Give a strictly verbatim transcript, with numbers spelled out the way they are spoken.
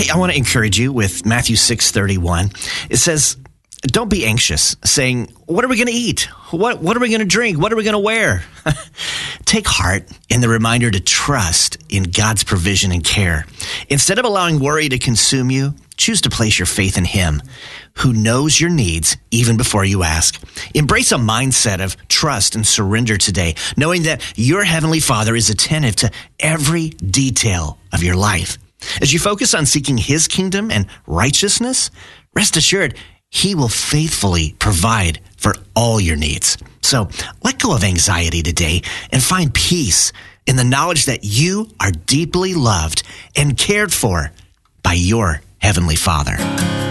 Hey, I want to encourage you with Matthew six thirty-one. It says, don't be anxious, saying, what are we going to eat? What, what are we going to drink? What are we going to wear? Take heart in the reminder to trust in God's provision and care. Instead of allowing worry to consume you, choose to place your faith in Him, who knows your needs even before you ask. Embrace a mindset of trust and surrender today, knowing that your Heavenly Father is attentive to every detail of your life. As you focus on seeking His kingdom and righteousness, rest assured, He will faithfully provide for all your needs. So let go of anxiety today and find peace in the knowledge that you are deeply loved and cared for by your Heavenly Father.